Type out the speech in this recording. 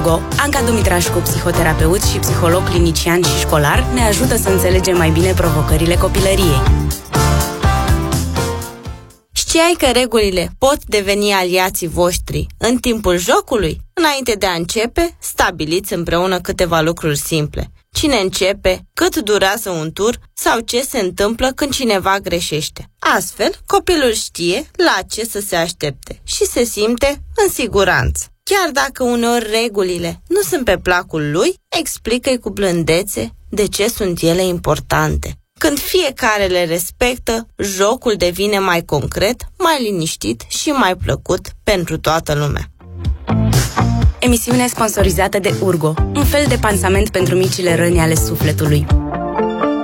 Urgo, Anca Dumitrașcu, psihoterapeut și psiholog clinician și școlar, ne ajută să înțelegem mai bine provocările copilăriei. Știai că regulile pot deveni aliații voștri în timpul jocului? Înainte de a începe, stabiliți împreună câteva lucruri simple. Cine începe, cât durează un tur sau ce se întâmplă când cineva greșește. Astfel, copilul știe la ce să se aștepte și se simte în siguranță. Chiar dacă uneori regulile nu sunt pe placul lui, explică-i cu blândețe de ce sunt ele importante. Când fiecare le respectă, jocul devine mai concret, mai liniștit și mai plăcut pentru toată lumea. Emisiune sponsorizată de Urgo, un fel de pansament pentru micile răni ale sufletului.